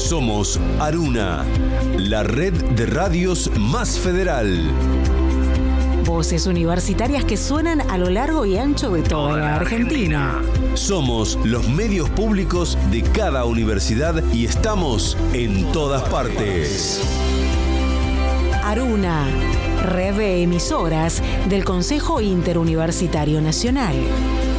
Somos Aruna, la red de radios más federal. Voces universitarias que suenan a lo largo y ancho de toda la Argentina. Somos los medios públicos de cada universidad y estamos en todas partes. Aruna, red de emisoras del Consejo Interuniversitario Nacional.